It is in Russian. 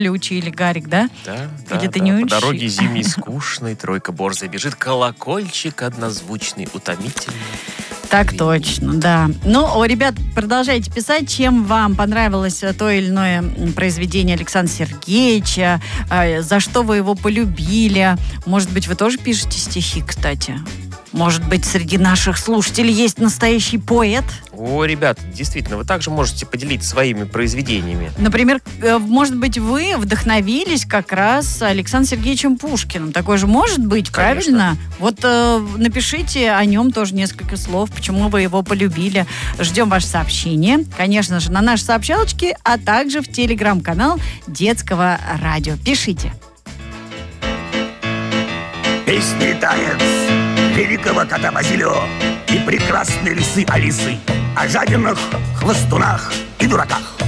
учили, Гарик, да? Да, Или да, ты да. не По учишь? дороге зимней скучной тройка борзая бежит, колокольчик однозвучный, утомительный. Так точно, да. Ну, ребят, продолжайте писать, чем вам понравилось то или иное произведение Александра Сергеевича, за что вы его полюбили. Может быть, вы тоже пишете стихи, кстати? Может быть, среди наших слушателей есть настоящий поэт? О, ребята, действительно, вы также можете поделиться своими произведениями. Например, может быть, вы вдохновились как раз Александром Сергеевичем Пушкиным. Такое же может быть, Конечно. правильно? Вот напишите о нем тоже несколько слов, почему вы его полюбили. Ждем ваше сообщение, конечно же, на наши сообщалочки, а также в телеграм-канал Детского радио. Пишите. Песня и танец великого кота Базилио и прекрасной лисы Алисы о жадинах, хвостунах и дураках.